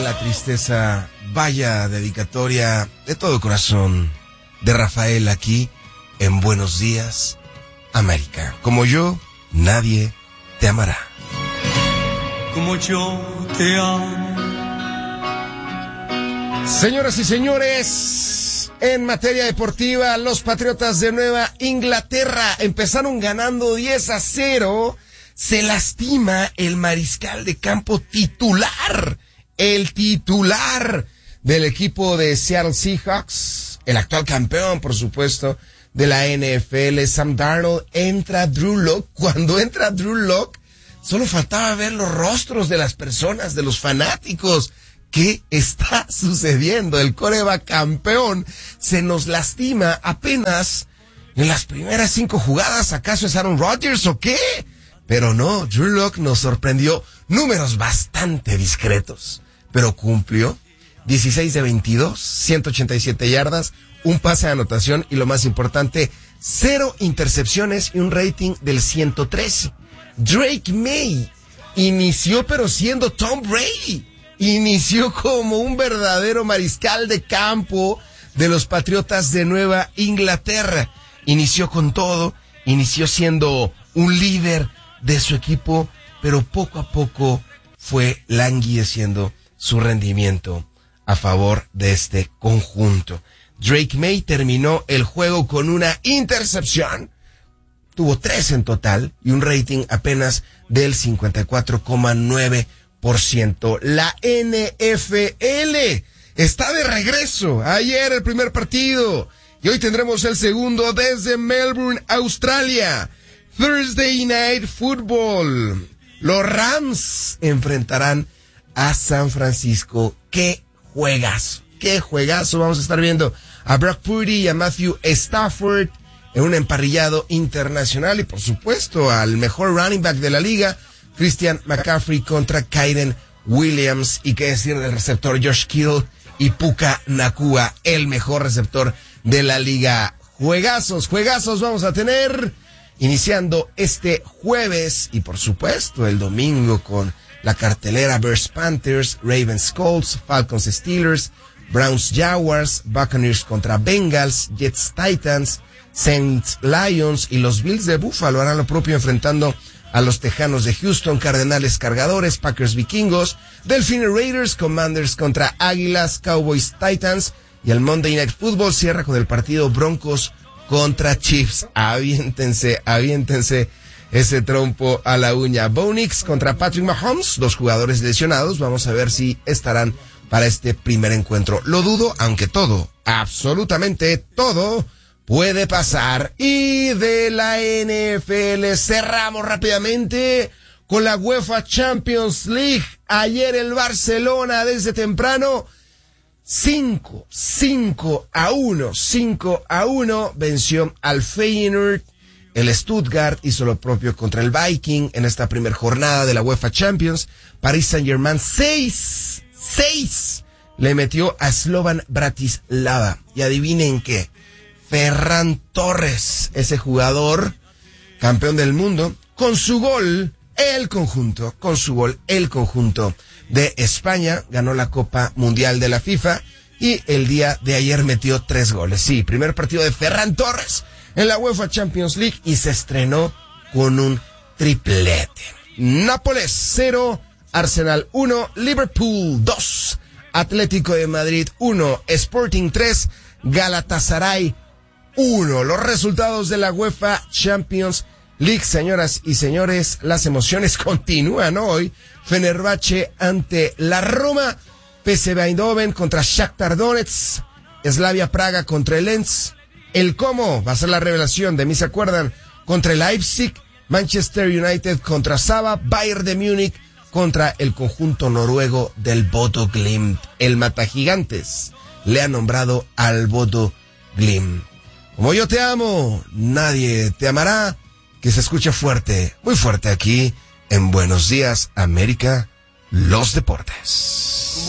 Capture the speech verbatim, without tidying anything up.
la tristeza, vaya dedicatoria de todo corazón de Rafael aquí en Buenos Días, América. Como yo, nadie te amará. Como yo te amo. Señoras y señores, en materia deportiva, los Patriotas de Nueva Inglaterra empezaron ganando diez a cero. Se lastima el mariscal de campo titular, el titular del equipo de Seattle Seahawks, el actual campeón, por supuesto, de la N F L, Sam Darnold. Entra Drew Lock. Cuando entra Drew Lock, solo faltaba ver los rostros de las personas, de los fanáticos. ¿Qué está sucediendo? El quarterback campeón se nos lastima apenas en las primeras cinco jugadas. ¿Acaso es Aaron Rodgers o qué? Pero no, Drew Lock nos sorprendió. Números bastante discretos, pero cumplió. dieciséis de veintidós, ciento ochenta y siete yardas, un pase de anotación y lo más importante, cero intercepciones y un rating del ciento trece. Drake May inició pero siendo Tom Brady. Inició como un verdadero mariscal de campo de los Patriotas de Nueva Inglaterra. Inició con todo, inició siendo un líder de su equipo, pero poco a poco fue languideciendo su rendimiento a favor de este conjunto. Drake May terminó el juego con una intercepción, tuvo tres en total y un rating apenas del cincuenta y cuatro coma nueve por ciento. La N F L está de regreso. Ayer el primer partido y hoy tendremos el segundo desde Melbourne, Australia. Thursday Night Football. Los Rams enfrentarán a San Francisco. ¡Qué juegazo! ¡Qué juegazo! Vamos a estar viendo a Brock Purdy y a Matthew Stafford en un emparrillado internacional y por supuesto al mejor running back de la liga, Christian McCaffrey contra Kyren Williams. Y qué decir del receptor Josh Kittle y Puka Nacua, el mejor receptor de la liga. Juegazos, juegazos vamos a tener iniciando este jueves y por supuesto el domingo con la cartelera Bears Panthers, Ravens Colts, Falcons Steelers, Browns Jaguars, Buccaneers contra Bengals, Jets Titans, Saints Lions y los Bills de Buffalo harán lo propio enfrentando a los Tejanos de Houston, Cardenales Cargadores, Packers Vikingos, Delfines Raiders, Commanders contra Águilas, Cowboys Titans y el Monday Night Football cierra con el partido Broncos contra Chiefs. Aviéntense, aviéntense ese trompo a la uña. Bo Nix contra Patrick Mahomes, dos jugadores lesionados. Vamos a ver si estarán para este primer encuentro. Lo dudo, aunque todo, absolutamente todo, puede pasar. Y de la N F L cerramos rápidamente con la UEFA Champions League. Ayer el Barcelona desde temprano cinco, cinco a uno, cinco a uno venció al Feyenoord. El Stuttgart hizo lo propio contra el Viking en esta primera jornada de la UEFA Champions. Paris Saint-Germain seis, seis le metió a Slovan Bratislava. Y adivinen qué, Ferran Torres, ese jugador campeón del mundo, con su gol, el conjunto, con su gol, el conjunto de España ganó la Copa Mundial de la FIFA y el día de ayer metió tres goles. Sí, primer partido de Ferran Torres en la UEFA Champions League y se estrenó con un triplete. Nápoles cero, Arsenal uno, Liverpool dos, Atlético de Madrid uno, Sporting tres, Galatasaray uno. Los resultados de la UEFA Champions League, señoras y señores, las emociones continúan hoy. Fenerbahce ante la Roma, P S V Eindhoven contra Shakhtar Donetsk, Slavia Praga contra el Lens, el Como va a ser la revelación de mí, ¿se acuerdan? Contra el Leipzig, Manchester United contra Saba, Bayern de Múnich contra el conjunto noruego del Bodo Glimt. El Matagigantes le ha nombrado al Bodo Glimt. Como yo te amo, nadie te amará. Que se escuche fuerte, muy fuerte aquí en Buenos Días América, los deportes.